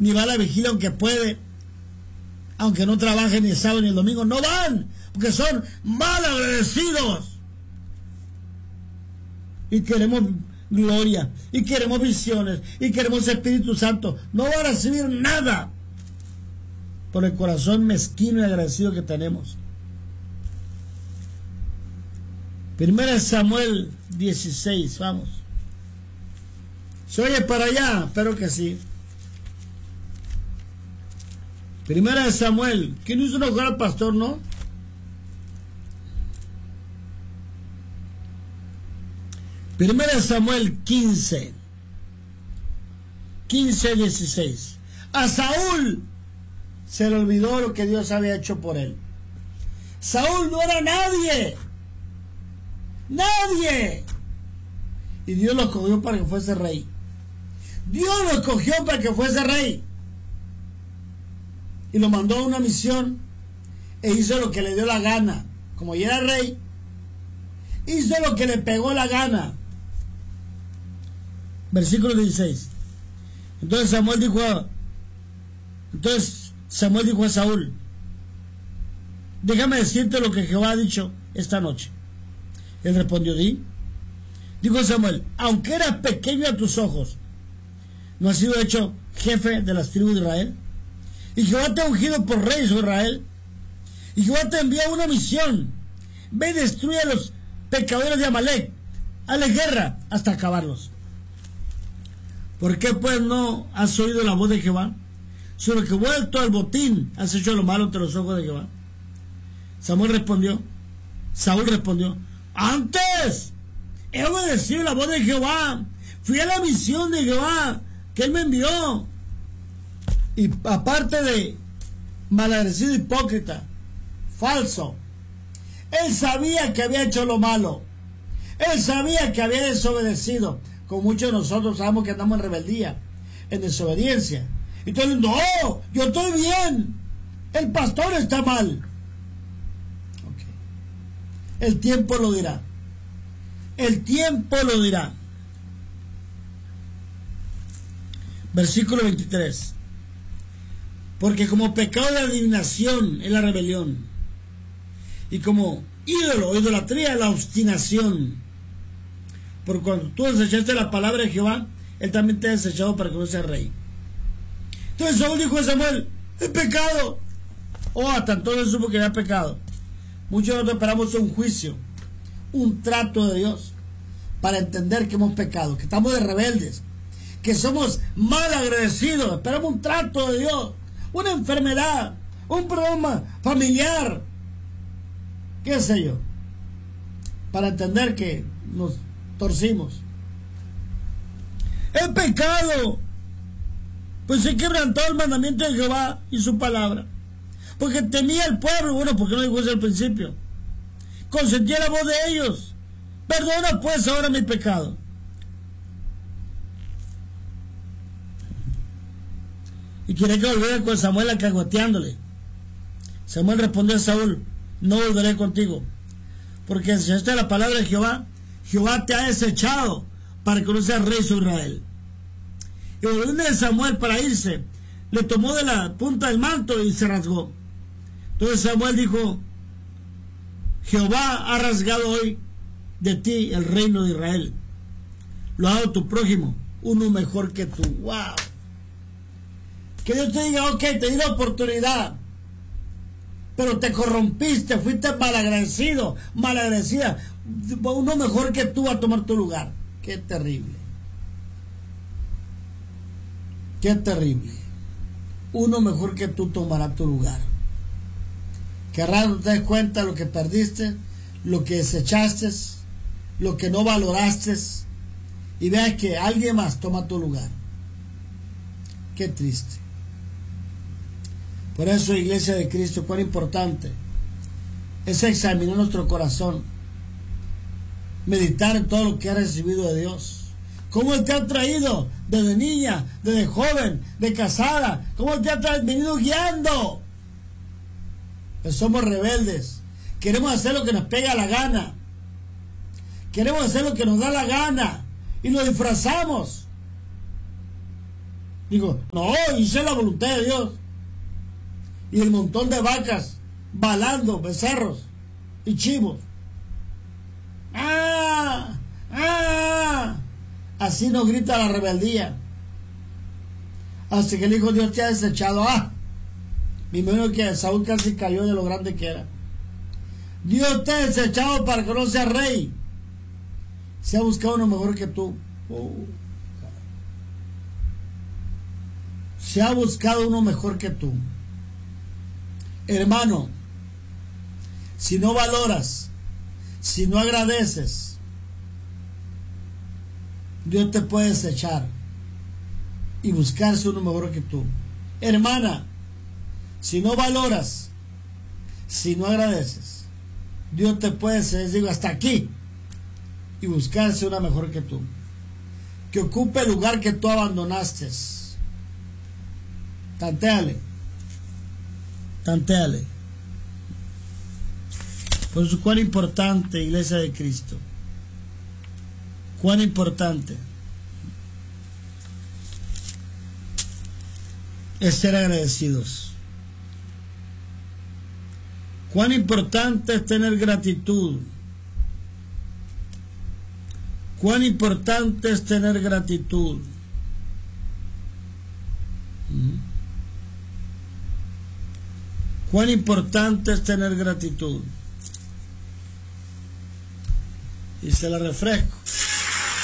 ni va a la vigilia aunque puede, aunque no trabajen ni el sábado ni el domingo, no van, porque son mal agradecidos. Y queremos gloria, y queremos visiones, y queremos Espíritu Santo. No van a recibir nada por el corazón mezquino y agradecido que tenemos. Primera de Samuel 16, vamos. ¿Se oye para allá? Espero que sí. Primera de Samuel. ¿Quién hizo enojar al pastor, no? Primera de Samuel 15, 16. A Saúl se le olvidó lo que Dios había hecho por él. Saúl no era nadie. Nadie. Y Dios lo escogió para que fuese rey. Dios lo escogió para que fuese rey. Y lo mandó a una misión. E hizo lo que le dio la gana. Como ya era rey, hizo lo que le pegó la gana. Versículo 16. Entonces Samuel dijo a Saúl: déjame decirte lo que Jehová ha dicho esta noche. Él respondió: di. Dijo Samuel: aunque eras pequeño a tus ojos, ¿no has sido hecho jefe de las tribus de Israel? Y Jehová te ha ungido por rey sobre Israel. Y Jehová te envía una misión: ve y destruye a los pecadores de Amalek, hazle guerra hasta acabarlos. ¿Por qué pues no has oído la voz de Jehová? Solo que vuelto al botín has hecho lo malo ante los ojos de Jehová. Saúl respondió: antes he obedecido la voz de Jehová, fui a la misión de Jehová que él me envió. Y aparte de malagradecido, hipócrita, falso, él sabía que había hecho lo malo, él sabía que había desobedecido, como muchos de nosotros sabemos que andamos en rebeldía, en desobediencia. Y entonces, no, yo estoy bien, el pastor está mal. El tiempo lo dirá. El tiempo lo dirá. Versículo 23. Porque como pecado de adivinación es la rebelión, y como ídolo o idolatría la obstinación. Por cuando tú desechaste la palabra de Jehová, él también te ha desechado para que no seas rey. Entonces Saúl dijo a Samuel: es pecado. Hasta entonces supo que era pecado. Muchos de nosotros esperamos un juicio, un trato de Dios, para entender que hemos pecado, que estamos de rebeldes, que somos mal agradecidos. Esperamos un trato de Dios, una enfermedad, un problema familiar, qué sé yo, para entender que nos torcimos. Es pecado, pues se quebrantó el mandamiento de Jehová y su palabra, porque temía al pueblo. Bueno, porque no dijo eso al principio. Consentía la voz de ellos. Perdona pues ahora mi pecado. Y quería que volviera con Samuel alcahueteándole. Samuel respondió a Saúl: no volveré contigo, porque desechaste la palabra de Jehová. Jehová te ha desechado para que no seas rey sobre Israel. Y volviendo de Samuel para irse, le tomó de la punta del manto y se rasgó. Entonces Samuel dijo: Jehová ha rasgado hoy de ti el reino de Israel. Lo ha dado tu prójimo, uno mejor que tú. ¡Wow! Que Dios te diga: ok, te di la oportunidad, pero te corrompiste, fuiste malagradecido, malagradecida. Uno mejor que tú va a tomar tu lugar. ¡Qué terrible! ¡Qué terrible! Uno mejor que tú tomará tu lugar. Que raro te des cuenta lo que perdiste, lo que desechaste, lo que no valoraste, y veas que alguien más toma tu lugar. Qué triste. Por eso, Iglesia de Cristo, cuán importante es examinar nuestro corazón, meditar en todo lo que has recibido de Dios. Cómo Él te ha traído desde niña, desde joven, de casada, cómo Él te ha venido guiando. Pues somos rebeldes, queremos hacer lo que nos pega la gana, queremos hacer lo que nos da la gana y lo disfrazamos. Digo, no, hice la voluntad de Dios. Y el montón de vacas balando, becerros y chivos. ¡Ah! ¡Ah! Así nos grita la rebeldía. Así que el Hijo de Dios te ha desechado. ¡Ah! Me imagino que Saúl casi cayó de lo grande que era. Dios te ha desechado para que no seas rey. Se ha buscado uno mejor que tú. Se ha buscado uno mejor que tú. Hermano, si no valoras, si no agradeces, Dios te puede desechar y buscarse uno mejor que tú. Hermana, si no valoras, si no agradeces, Dios te puede desechar, digo, hasta aquí, y buscarse una mejor que tú, que ocupe el lugar que tú abandonaste. Tantéale. Por eso, cuán importante, Iglesia de Cristo, cuán importante es ser agradecidos. Cuán importante es tener gratitud. Cuán importante es tener gratitud. Cuán importante es tener gratitud. Y se la refresco.